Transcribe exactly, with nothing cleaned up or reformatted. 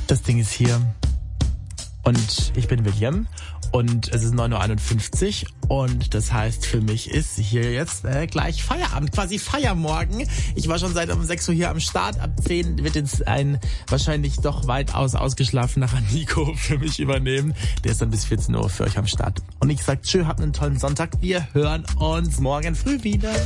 Das Ding ist hier. Und ich bin William und es ist neun Uhr einundfünfzig und das heißt, für mich ist hier jetzt äh, gleich Feierabend, quasi Feiermorgen. Ich war schon seit um sechs Uhr hier am Start, ab zehn wird jetzt ein wahrscheinlich doch weitaus ausgeschlafener Nico für mich übernehmen. Der ist dann bis vierzehn Uhr für euch am Start. Und ich sag tschö, habt einen tollen Sonntag, wir hören uns morgen früh wieder.